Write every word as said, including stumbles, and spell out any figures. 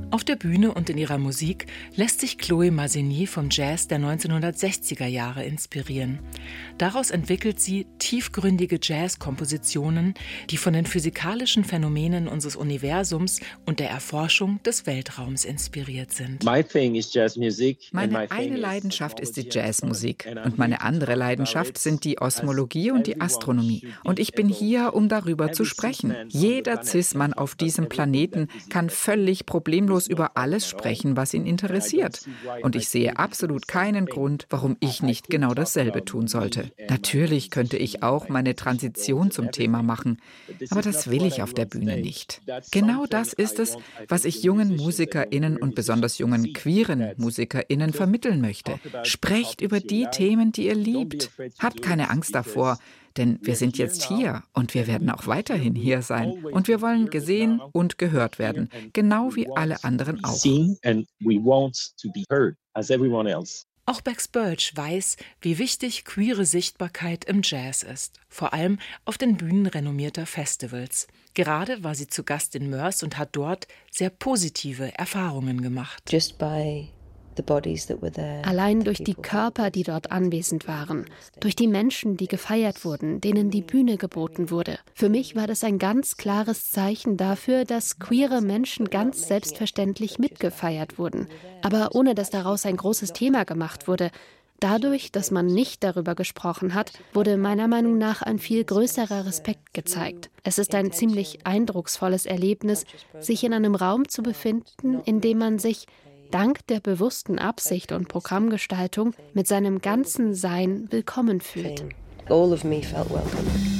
Auf der Bühne und in ihrer Musik lässt sich Chloé Massigny vom Jazz der neunzehnhundertsechziger Jahre inspirieren. Daraus entwickelt sie tiefgründige Jazz-Kompositionen, die von den physikalischen Phänomenen unseres Universums und der Erforschung des Weltraums inspiriert sind. Meine eine Leidenschaft ist die Jazzmusik und meine andere Leidenschaft sind die Osmologie und die Astronomie. Und ich bin hier, um darüber zu sprechen. Jeder Cis-Mann auf diesem Planeten kann völlig problemlos über alles sprechen, was ihn interessiert. Und ich sehe absolut keinen Grund, warum ich nicht genau dasselbe tun sollte. Natürlich könnte ich auch meine Transition zum Thema machen, aber das will ich auf der Bühne nicht. Genau das ist es, was ich jungen MusikerInnen und besonders jungen queeren MusikerInnen vermitteln möchte. Sprecht über die Themen, die ihr liebt. Habt keine Angst davor. Denn wir sind jetzt hier und wir werden auch weiterhin hier sein. Und wir wollen gesehen und gehört werden, genau wie alle anderen auch. Auch Bex Birch weiß, wie wichtig queere Sichtbarkeit im Jazz ist. Vor allem auf den Bühnen renommierter Festivals. Gerade war sie zu Gast in Moers und hat dort sehr positive Erfahrungen gemacht. Just by Allein durch die Körper, die dort anwesend waren, durch die Menschen, die gefeiert wurden, denen die Bühne geboten wurde. Für mich war das ein ganz klares Zeichen dafür, dass queere Menschen ganz selbstverständlich mitgefeiert wurden, aber ohne dass daraus ein großes Thema gemacht wurde. Dadurch, dass man nicht darüber gesprochen hat, wurde meiner Meinung nach ein viel größerer Respekt gezeigt. Es ist ein ziemlich eindrucksvolles Erlebnis, sich in einem Raum zu befinden, in dem man sich dank der bewussten Absicht und Programmgestaltung mit seinem ganzen Sein willkommen fühlt. All of me felt welcome.